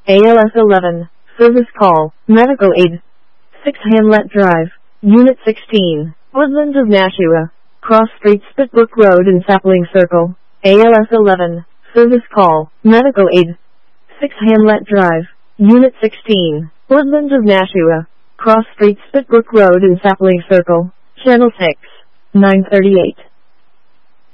ALS 11, Service Call, Medical Aid. 6 Hamlet Drive, Unit 16, Woodlands of Nashua, Cross Street Spitbrook Road and Sapling Circle. ALS 11, Service Call, Medical Aid. 6 Hamlet Drive, Unit 16, Woodlands of Nashua, Cross Street Spitbrook Road and Sapling Circle. Channel 6, 938.